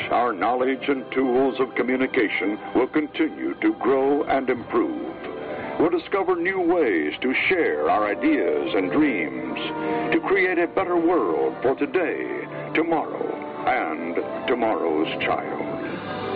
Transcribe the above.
our knowledge and tools of communication will continue to grow and improve. We'll discover new ways to share our ideas and dreams, to create a better world for today, tomorrow, and tomorrow's child.